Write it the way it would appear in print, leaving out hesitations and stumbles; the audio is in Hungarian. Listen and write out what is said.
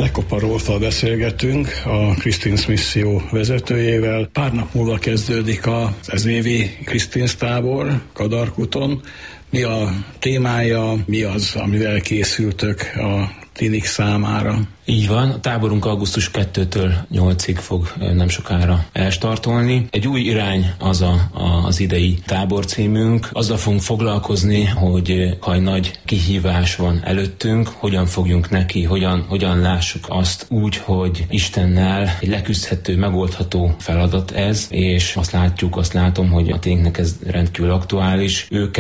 Klekopa Rolffal beszélgetünk, a Christines Misszió vezetőjével. Pár nap múlva kezdődik az ezévi Christines tábor Kadarkuton. Mi a témája, mi az, amivel készültök a tinik számára? Így van, a táborunk augusztus 2-től 8-ig fog nem sokára elstartolni. Egy új irány az idei táborcímünk. Azzal fogunk foglalkozni, hogy ha egy nagy kihívás van előttünk, hogyan fogjunk neki, hogyan lássuk azt úgy, hogy Istennel egy leküzdhető, megoldható feladat ez, és azt látom, hogy a tiniknek ez rendkívül aktuális. Ők